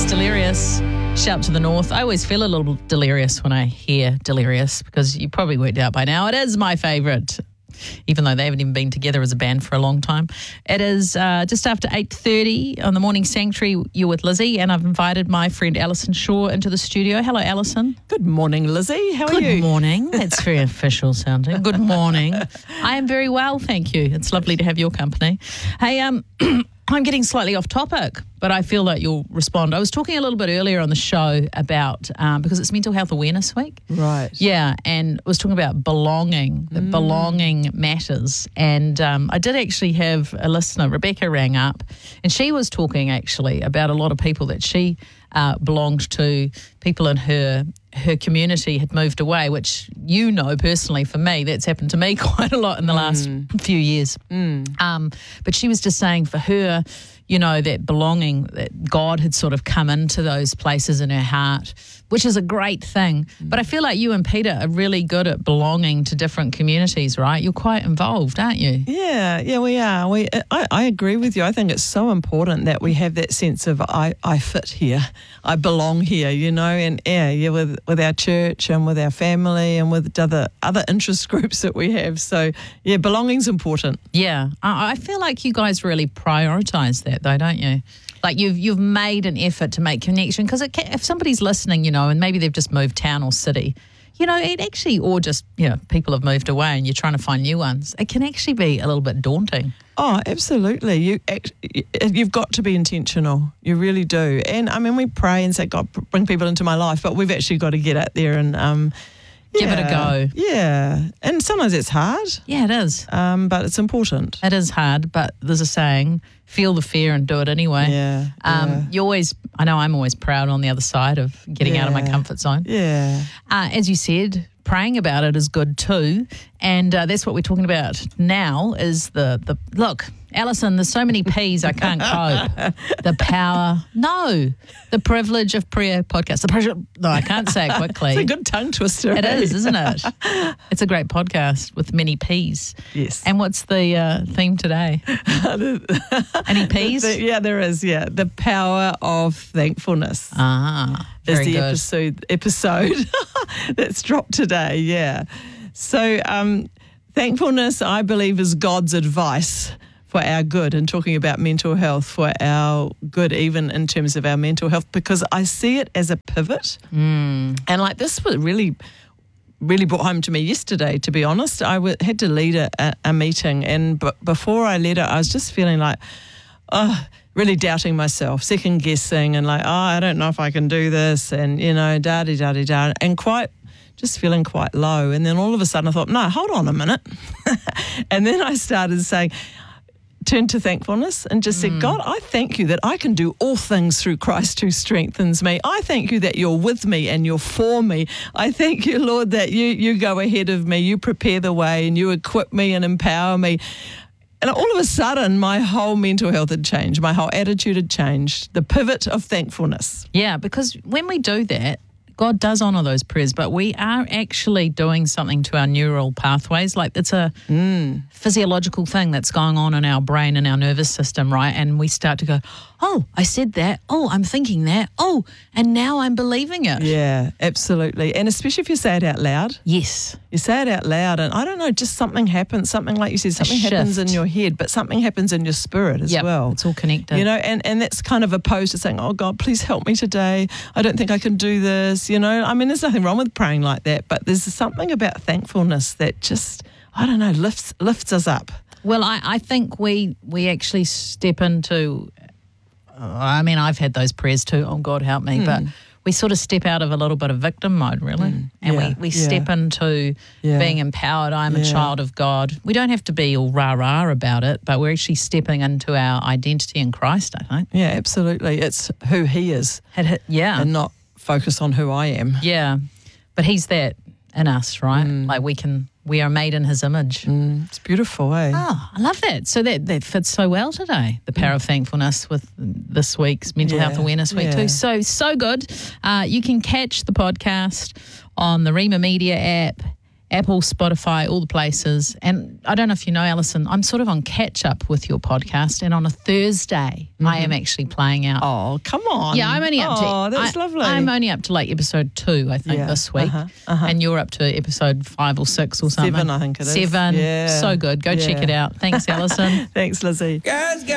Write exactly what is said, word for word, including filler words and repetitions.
Delirious. Shout to the north. I always feel a little delirious when I hear Delirious because you probably worked out by now. It is my favourite, even though they haven't even been together as a band for a long time. It is uh, just after eight thirty on the Morning Sanctuary. You're with Lizzie, and I've invited my friend Alison Shaw into the studio. Hello, Alison. Good morning, Lizzie. How are Good you? Good morning. That's very official sounding. Good morning. I am very well, thank you. It's lovely to have your company. Hey, um... I'm getting slightly off topic, but I feel like you'll respond. I was talking a little bit earlier on the show about, um, because it's Mental Health Awareness Week. Right. Yeah, and I was talking about belonging, that mm. belonging matters. And um, I did actually have a listener, Rebecca, rang up, and she was talking actually about a lot of people that she uh, belonged to, people in her her community had moved away, which you know personally for me, that's happened to me quite a lot in the last mm. few years. Mm. Um, but she was just saying for her, you know, that belonging, that God had sort of come into those places in her heart, which is a great thing. Mm. But I feel like you and Peter are really good at belonging to different communities, right? You're quite involved, aren't you? Yeah, yeah, we are. We, I, I agree with you. I think it's so important that we have that sense of I, I fit here, I belong here, you know, and yeah, yeah, with with our church and with our family and with other other interest groups that we have. So yeah, belonging's important. Yeah, I, I feel like you guys really prioritise that, though, don't you? Like you've you've made an effort to make connection, because if somebody's listening, you know, and maybe they've just moved town or city, you know, it actually, or just, you know, people have moved away and you're trying to find new ones, it can actually be a little bit daunting. Oh, absolutely. You, you've got to be intentional. You really do. And I mean, we pray and say, God, bring people into my life, but we've actually got to get out there and um, give yeah, it a go. Yeah. And sometimes it's hard. Yeah, it is. Um, but it's important. It is hard, but there's a saying, feel the fear and do it anyway. Yeah. Um, yeah. You always, I know I'm always proud on the other side of getting yeah. out of my comfort zone. Yeah. Uh, as you said, praying about it is good too. And uh, that's what we're talking about now is the, the look, Alison, there's so many P's I can't cope. The power, no, the privilege of prayer podcast. The pressure, no, I can't say it quickly. It's a good tongue twister. It eh? is, isn't it? It's a great podcast with many P's. Yes. And what's the uh, theme today? Any P's? The, yeah, there is, yeah. The power of thankfulness. Ah, very is the good. episode, episode that's dropped today, yeah. So um, thankfulness, I believe, is God's advice for our good, and talking about mental health for our good, even in terms of our mental health, because I see it as a pivot. Mm. And like this was really, really brought home to me yesterday, to be honest. I w- had to lead a, a, a meeting, and b- before I led it, I was just feeling like, oh, really doubting myself, second guessing, and like, oh, I don't know if I can do this, and, you know, da-di-da-di-da, and quite, just feeling quite low. And then all of a sudden I thought, no, hold on a minute. And then I started saying, turned to thankfulness and just said, Mm. God, I thank you that I can do all things through Christ who strengthens me. I thank you that you're with me and you're for me. I thank you, Lord, that you, you go ahead of me, you prepare the way and you equip me and empower me. And all of a sudden, my whole mental health had changed. My whole attitude had changed. The pivot of thankfulness. Yeah, because when we do that, God does honour those prayers, but we are actually doing something to our neural pathways. Like it's a Mm. physiological thing that's going on in our brain and our nervous system, right? And we start to go, oh, I said that. Oh, I'm thinking that. Oh, and now I'm believing it. Yeah, absolutely. And especially if you say it out loud. Yes. You say it out loud and I don't know, just something happens, something like you said, something happens shift. in your head, but something happens in your spirit as Yep, well. it's all connected. You know, and, and that's kind of opposed to saying, oh, God, please help me today. I don't think I can do this. You know, I mean, there's nothing wrong with praying like that, but there's something about thankfulness that just, I don't know, lifts lifts us up. Well, I, I think we we actually step into, uh, I mean, I've had those prayers too, oh, God, help me, Mm. but we sort of step out of a little bit of victim mode, really, Mm. and Yeah, we, we yeah. step into Yeah. being empowered. I'm a Yeah. child of God. We don't have to be all rah-rah about it, but we're actually stepping into our identity in Christ, I think. Yeah, absolutely. It's who he is Had hit, yeah, and not focus on who I am. yeah, but he's that in us, right? Like we can, we are made in his image. Mm, it's beautiful, eh? Oh, I love that. So that, that fits so well today, the power of thankfulness with this week's Mental Yeah, Health Awareness Week yeah. too. So, so good. Uh, you can catch the podcast on the Rima Media app Apple, Spotify, all the places. And I don't know if you know, Alison, I'm sort of on catch up with your podcast. And on a Thursday, mm-hmm. I am actually playing out. Oh, come on. Yeah, I'm only up to. Oh, that's I, lovely. I'm only up to like episode two, I think, Yeah, this week. uh-huh, uh-huh. And you're up to episode five or six or something. Seven, I think it is. Seven. Yeah. So good. Go Yeah. check it out. Thanks, Alison. Thanks, Lizzie. Guys, guys.